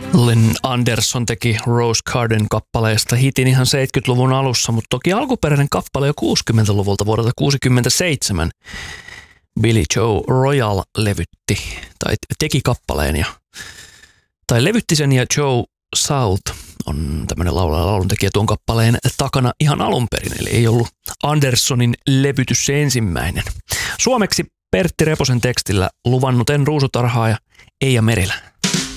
Lynn Anderson teki Rose Garden-kappaleesta hitin ihan 70-luvun alussa, mutta toki alkuperäinen kappale jo 60-luvulta vuodelta 1967. Billy Joe Royal levytti, tai teki kappaleen, tai levytti sen, ja Joe South on tämmöinen lauluntekijä tuon kappaleen takana ihan alun perin, eli ei ollut Andersonin levytys se ensimmäinen. Suomeksi Pertti Reposen tekstillä Luvannut en ruusutarhaaja Eija Merilä.